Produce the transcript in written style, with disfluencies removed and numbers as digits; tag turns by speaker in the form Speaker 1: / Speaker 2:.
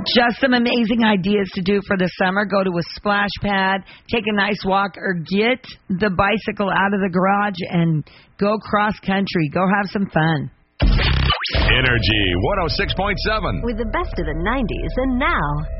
Speaker 1: Just some amazing ideas to do for the summer. Go to a splash pad, take a nice walk, or get the bicycle out of the garage and go cross country. Go have some fun.
Speaker 2: Energy 106.7.
Speaker 3: With the best of the 90s and now.